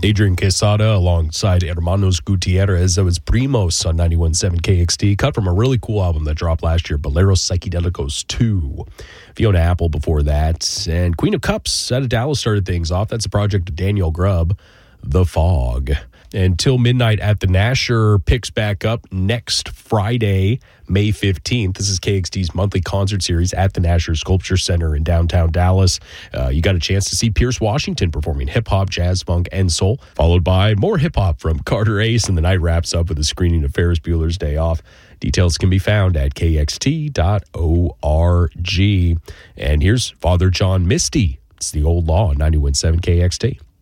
Adrian Quesada alongside Hermanos Gutierrez. That was Primos on 91.7 KXT. Cut from a really cool album that dropped last year, Boleros Psychedelicos 2. Fiona Apple before that. And Queen of Cups out of Dallas started things off. That's a project of Daniel Grubb, The Fog. Until midnight at the Nasher picks back up next Friday, May 15th. This is KXT's monthly concert series at the Nasher Sculpture Center in downtown Dallas. You got a chance to see Pierce Washington performing hip-hop, jazz, funk, and soul, followed by more hip-hop from Carter Ace, and the night wraps up with a screening of Ferris Bueller's Day Off. Details can be found at kxt.org. And here's Father John Misty. It's the Old Law, 91.7 KXT.